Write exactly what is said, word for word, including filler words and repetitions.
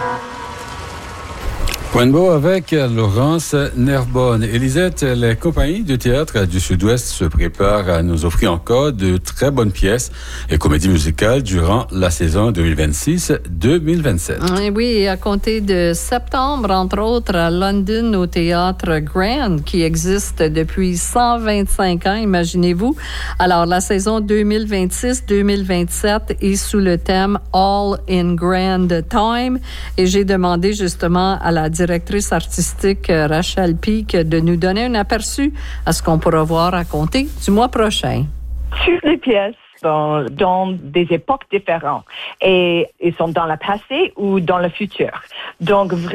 Point de mots avec Laurence Nerbonne. Elisette, les compagnies de théâtre du Sud-Ouest se préparent à nous offrir encore de très bonnes pièces et comédies musicales durant la saison deux mille vingt-six deux mille vingt-sept. Oui, à compter de septembre, entre autres, à London, au théâtre Grand, qui existe depuis cent vingt-cinq ans, imaginez-vous. Alors, la saison deux mille vingt-six deux mille vingt-sept est sous le thème All in Grand Time. Et j'ai demandé justement à la directrice artistique Rachel Peake de nous donner un aperçu à ce qu'on pourra voir à compter du mois prochain. Sur les pièces dans, dans des époques différentes et ils sont dans le passé ou dans le futur. Donc,